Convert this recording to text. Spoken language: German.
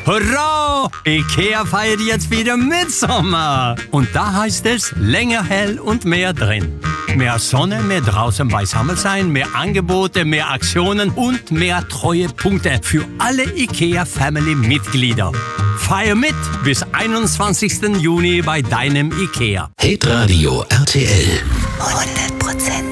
Hurra! IKEA feiert jetzt wieder Mitsommer. Und da heißt es länger hell und mehr drin. Mehr Sonne, mehr draußen beisammen sein, mehr Angebote, mehr Aktionen und mehr Treuepunkte für alle IKEA-Family-Mitglieder. Feier mit bis 21. Juni bei deinem IKEA. Hitradio RTL 100%